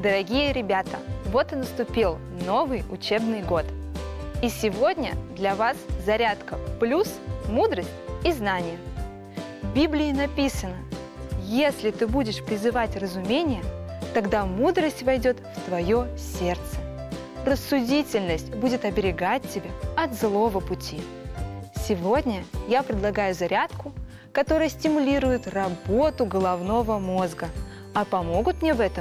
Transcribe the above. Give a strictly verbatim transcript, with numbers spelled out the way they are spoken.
Дорогие ребята, вот и наступил новый учебный год. И сегодня для вас зарядка плюс мудрость и знания. В Библии написано: если ты будешь призывать разумение, тогда мудрость войдет в твое сердце. Рассудительность будет оберегать тебя от злого пути. Сегодня я предлагаю зарядку, которая стимулирует работу головного мозга, а помогут мне в этом